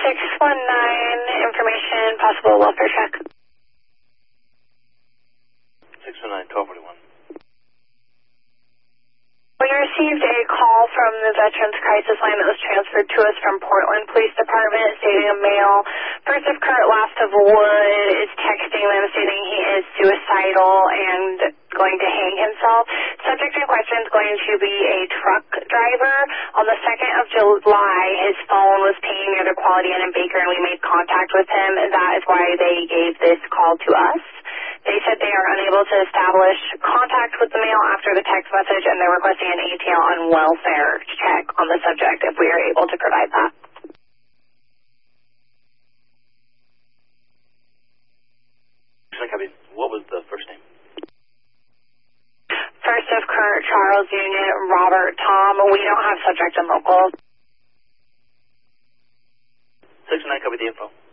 619, information, possible welfare check. 619, 1241. We received a call from the Veterans Crisis Line that was transferred to us from Portland Police Department stating a male, first of Kurt, last of Wood, is texting them stating he is suicidal and going to hang himself. Subject in question is going to be a truck driver. On the 2nd of July, his phone was pinging near the Quality Inn in Baker, and we made contact with him, and that is why they gave this call to us. They said they are unable to establish contact with the male after the text message, and they're requesting an ATL on welfare check on the subject if we are able to provide that. What was the first name? First of Kurt, Charles, Unit, Robert, Tom. We don't have subject and local. 619, copy the info.